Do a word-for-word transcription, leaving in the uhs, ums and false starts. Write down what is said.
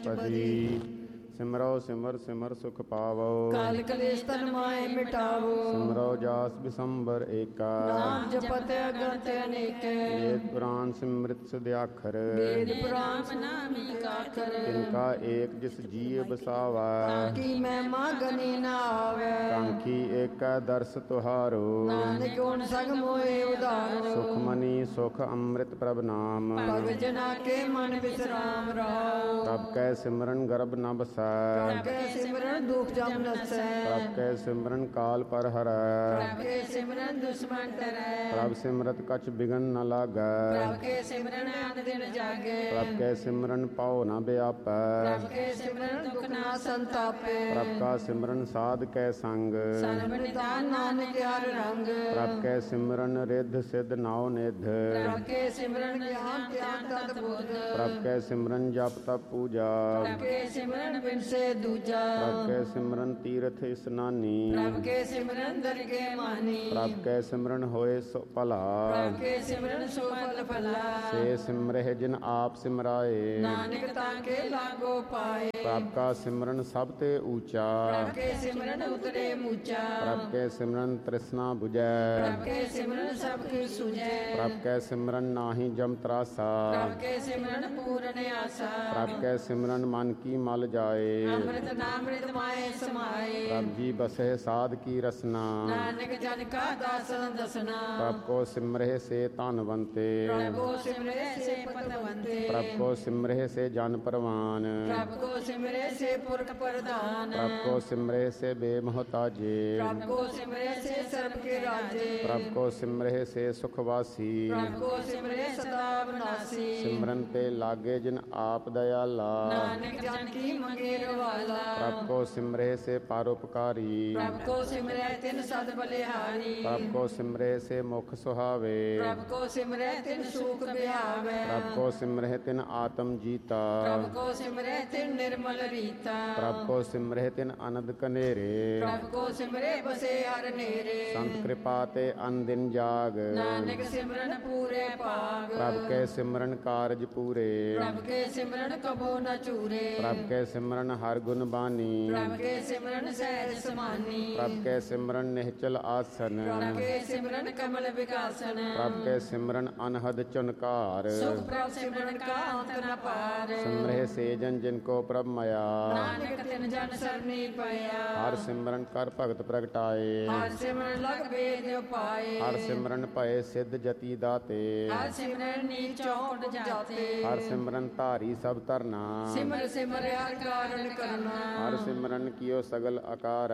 ਅਸ਼ਟਪਦੀ। ਸਿਮਰੋ ਸਿਮਰ ਸਿਮਰ ਸੁਖ ਪਾਵੋ, ਕਾਲ ਕਲੇਸ਼ ਤਨ ਮਾਏ ਮਿਟਾਵੋ। ਸਿਮਰੋ ਜਾਸ ਬਿਸੰਬਰ ਏਕਾ, ਨਾਮ ਜਪਤ ਅਗੰਤ ਅਨੇਕੇ। ਵੇਦ ਪੁਰਾਨ ਸਿਮ੍ਰਿਤ ਸਦਿਆਖਰ, ਵੇਦ ਪੁਰਾਨ ਨਾਮੀ ਕਾਖਰ। ਤਿਨਕਾ ਏਕ ਜਿਸ ਜੀਅ ਬਸਾਵਾ, ਕੀ ਮਹਿਮਾ ਗਨੀ ਨਾ ਆਵੇ। ਕਾਂਖੀ ਏਕੈ ਦਰਸ ਤੁਹਾਰੋ, ਨਾਨਕ ਗੁਣ ਸਗ ਮੋਏ ਉਧਾਰੋ। ਸੁਖਮਨੀ ਸੁਖ ਅੰਮ੍ਰਿਤ ਪ੍ਰਭ ਨਾਮ, ਭਗਤ ਜਨਾ ਕੇ ਮਨ ਵਿਸਰਾਮ ਰਾਓ। ਪ੍ਰਭ ਕੈ ਸਿਮਰਨ ਗਰਭ ਨ ਬਸੈ, ਪ੍ਰਭ ਕੈ ਸਿਮਰਨ ਦੁਖ ਜਮ ਨਸੈ। ਪ੍ਰਭ ਕੈ ਸਿਮਰਨ ਕਾਲ ਪਰ ਹਰੈ, ਪ੍ਰਭ ਕੇ ਸਿਮਰਨ ਦੁਸ਼ਮਨ ਟਰੈ। ਪ੍ਰਭ ਸਿਮਰਤ ਕਛ ਬਿਗਨ ਨ ਲਾਗੈ, ਪ੍ਰਭ ਕੇ ਸਿਮਰਨ ਅਨ ਦਿਨ ਜਾਗੈ। ਪ੍ਰਭ ਕੈ ਸਿਮਰਨ ਪਉ ਨ ਬਿਆਪੈ, ਪ੍ਰਭ ਕੇ ਸਿਮਰਨ ਦੁਖ ਨਾ ਸੰਤਾਪੈ। ਪ੍ਰਭ ਕਾ ਸਿਮਰਨ ਸਾਧ ਕੈ ਸੰਗ, ਸਰਬ ਨਿਦਾਨ ਨਾਨਕ ਹਰ ਰੰਗ। ਪ੍ਰਭ ਕੈ ਸਿਮਰਨ ਰਿੱਧ ਸਿੱਧ ਨਾਉ ਨਿਧ, ਪ੍ਰਭ ਕੇ ਸਿਮਰਨ ਗਿਆਨ ਧਿਆਨ ਤਤ ਬੁੱਧ। ਪ੍ਰਭ ਕੈ ਸਿਮਰਨ ਜਪ ਤਪ ਪੂਜਾ, ਪ੍ਰਭ ਕੇ ਸਿਮਰਨ ਬਿਨਸੇ ਦੂਜਾ। ਪ੍ਰਭ ਕੈ ਸਿਮਰਨ ਤੀਰਥ ਇਸਨਾਨੀ, ਪ੍ਰਭ ਕੇ ਸਿਮਰਨ ਦਰਗੇ ਮਾਨੀ। ਪ੍ਰਭ ਕੈ ਸਿਮਰਨ ਹੋਏ ਸੋ ਭਲਾ, ਪ੍ਰਭ ਕੇ ਸਿਮਰਨ ਸੋ ਫਲ ਫਲਾ। ਸੇ ਸਿਮਰਹਿ ਜਿਨ ਆਪ ਸਿਮਰਾਏ, ਨਾਨਕ ਤਾਂ ਕੇ ਲਾਗੋ ਪਾਏ। ਪ੍ਰਭ ਕਾ ਸਿਮਰਨ ਸਭ ਤੇ ਊਚਾ, ਪ੍ਰਭ ਕੇ ਸਿਮਰਨ ਉਤਰੇ ਮੂਚਾ। ਪ੍ਰਭ ਕੈ ਸਿਮਰਨ ਤ੍ਰਿਸ਼ਨਾ ਬੁਝੈ, ਪ੍ਰਭ ਕੇ ਸਿਮਰਨ ਸਭ ਕੀ ਸੁਝੈ। ਪ੍ਰਭ ਕੈ ਸਿਮਰਨ ਨਾਹੀ ਜਮ ਤਰਾਸਾ, ਪ੍ਰਭ ਕੇ ਸਿਮਰਨ ਪੂਰਨ ਆਸਾ। ਪ੍ਰਭ ਕੈ ਸਿਮਰਨ ਮਨ ਕੀ ਮਲ ਜਾਏ, ਅੰਮ੍ਰਿਤ ਨਾਮ੍ਰਿਤ ਮਾਏ ਸਮਾਏ। ਪ੍ਰਭ ਜੀ ਬਸਹਿ ਸਾਧ ਕੀ ਰਸਨਾ, ਨਾਨਕ ਜਨ ਕਾ ਦਾਸਨ ਦਸਨਾ। ਪ੍ਰਭ ਕੋ ਸਿਮਰਹਿ ਸੇ ਧਨਵੰਤੇ, ਪ੍ਰਭ ਕੋ ਸਿਮਰੇ ਸੇ ਪਤਵੰਤੇ। ਪ੍ਰਭ ਕੋ ਸਿਮਰਹਿ ਸੇ ਜਨ ਪਰਵਾਨ, ਪ੍ਰਭ ਕੋ ਸਿਮਰੇ ਸੇ ਪੁਰਖ ਪ੍ਰਧਾਨ। ਪ੍ਰਭ ਕੋ ਸਿਮਰਹਿ ਸੇ ਬੇਮੁਹਤਾਜੇ, ਪ੍ਰਭ ਕੋ ਸਿਮਰੇ ਸੇ ਸਰਬ ਕੇ ਰਾਜੇ। ਪ੍ਰਭ ਕੋ ਸਿਮਰਹਿ ਸੇ ਸੁਖ ਵਾਸੀ, ਪ੍ਰਭ ਕੋ ਸਿਮਰੇ ਸਦਾ ਵਿਨਾਸੀ। ਸਿਮਰਨ ਤੇ ਲਾਗੇ ਜਿਨ ਆਪ ਦਇਆਲਾ, ਨਾਨਕ ਜਨ ਕੀ ਮੰਗੇ ਰਵਾਲਾ। ਪ੍ਰਭ ਕੋ ਸਿਮਰਹਿ ਸੇ ਪਰਉਪਕਾਰੀ, ਪ੍ਰਭ ਕੋ ਸਿਮਰੈ ਤਿਨ ਸਦ ਬਲਿਹਾਰੀ। ਪ੍ਰਭ ਕੋ ਸਿਮਰਹਿ ਸੇ ਮੁਖ ਸੁਹਾਵੇ, ਪ੍ਰਭ ਕੋ ਸਿਮਰੈ ਤਿਨ ਸੂਖ ਬਿਹਾਵੇ। ਪ੍ਰਭ ਕੋ ਸਿਮਰਹਿ ਤਿਨ ਆਤਮ ਜੀਤਾ, ਪ੍ਰਭ ਕੋ ਸਿਮਰੈ ਤਿਨ ਨਿਰਮਲ ਰੀਤਾ। ਪ੍ਰਭ ਕੋ ਸਿਮਰਹਿ ਤਿਨ ਅਨੰਦ ਕਨੇਰੇ, ਪ੍ਰਭ ਕੋ ਸਿਮਰੇ ਬਸੇ ਹਰ ਨੇਰੇ। ਸੰਤ ਕਿਰਪਾ ਤੇ ਅਨ ਦਿਨ ਜਾਗ, ਨਾਨਕ ਸਿਮਰਨ ਪੂਰੇ ਭਾਗ। ਪ੍ਰਭ ਕੈ ਸਿਮਰਨ ਕਾਰਜ ਪੂਰੇ, ਪ੍ਰਭ ਕੇ ਸਿਮਰਨ ਕਬੋ ਨ ਚੂਰੇ। ਪ੍ਰਭ ਕੈ ਸਿਮਰਨ ਹਰ ਗੁਣ ਬਾਨੀ, ਪ੍ਰਭ ਕੇ ਸਿਮਰਨ ਸਹਿਜ ਸਮਾਨੀ। ਪ੍ਰਭ ਕੈ ਸਿਮਰਨ ਨਿਹਚਲ ਆਸਨ, ਪ੍ਰਭ ਕੇ ਸਿਮਰਨ ਕਮਲ ਵਿਗਾਸਨ। ਪ੍ਰਭ ਕੈ ਸਿਮਰਨ ਅਨਹਦ ਚੁਨਕਾਰ, ਸੁਖ ਪ੍ਰਭ ਸਿਮਰਨ ਕਾ ਅੰਤ ਨ ਪਾਰ। ਸਿਮਰਹਿ ਸੇ ਜਨ ਜਿਨ ਕੋ ਪ੍ਰਭ ਮਇਆ, ਨਾਨਕ ਤਿਨ ਜਨ ਸਰਨੀ ਪਿਆ। ਹਰ ਸਿਮਰਨ ਕਰ ਭਗਤ ਪ੍ਰਗਟਾਏ, ਹਰ ਸਿਮਰਨ ਲਗ ਵੇਦ ਉਪਾਏ। ਹਰ ਸਿਮਰਨ ਭਏ ਸਿੱਧ ਜਤੀ ਦਾਤੇ, ਹਰ ਸਿਮਰਨ ਨੀਚ ਚੌਟ ਜਾਤੇ। ਹਰ ਸਿਮਰਨ ਧਾਰੀ ਸਭ ਧਰਨਾ, ਸਿਮਰ ਸਿਮਰ ਹਰ ਕਾਰਨ ਕਰਨਾ। ਹਰ ਸਿਮਰਨ ਕੀਓ ਸਗਲ ਆਕਾਰ,